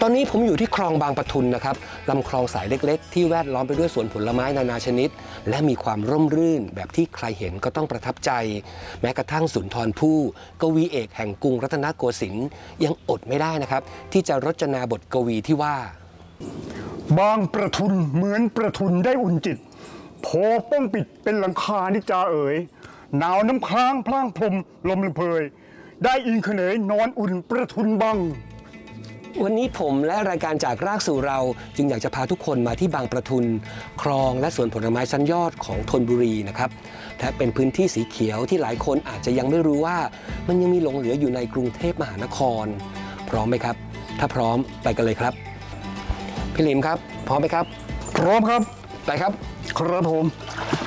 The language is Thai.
ตอนนี้ผมอยู่ที่คลองบางปะทุนนะครับลำคลองสายเล็กๆที่แวดล้อมไปด้วยสวนผลไม้นานาชนิดและมีความร่มรื่นแบบที่ใครเห็นก็ต้องประทับใจแม้กระทั่งสุนทรภู่กวีเอกแห่งกรุงรัตนโกสินทร์ยังอดไม่ได้นะครับที่จะรจนาบทกวีที่ว่าบางประทุนเหมือนประทุนได้อุ่นจิตโผป้องปิดเป็นหลังคานิจาเอ๋ยหนาวน้ำค้างพลางพรมลมละเพยได้อิงเขนยนอนอุ่นประทุนบังวันนี้ผมและรายการจากรากสู่เราจึงอยากจะพาทุกคนมาที่บางประทุนคลองและสวนผลไม้ชั้นยอดของธนบุรีนะครับและเป็นพื้นที่สีเขียวที่หลายคนอาจจะยังไม่รู้ว่ามันยังมีหลงเหลืออยู่ในกรุงเทพมหานครพร้อมไหมครับถ้าพร้อมไปกันเลยครับพี่ลิมครับพร้อมไหมครับพร้อมครับไปครับครับผม